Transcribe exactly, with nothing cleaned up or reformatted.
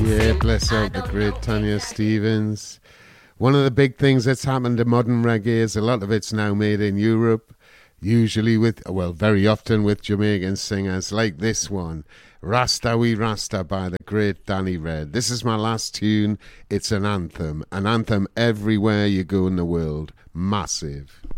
Yeah, bless out the great Tanya Stevens. One of the big things that's happened to modern reggae is a lot of it's now made in Europe, usually with, well, very often with Jamaican singers like this one, Rasta We Rasta by the great Danny Red. This is my last tune. It's an anthem, an anthem everywhere you go in the world. Massive.